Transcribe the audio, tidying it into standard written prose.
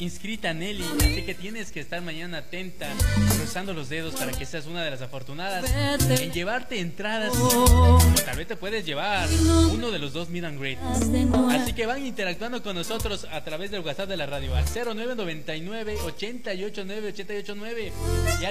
inscrita, Nelly, así que tienes que estar mañana atenta, cruzando los dedos para que seas una de las afortunadas en llevarte entradas. Tal vez te puedes llevar uno de los dos meet and greet. Así que van interactuando con nosotros a través del WhatsApp de la radio al 0999 889 889.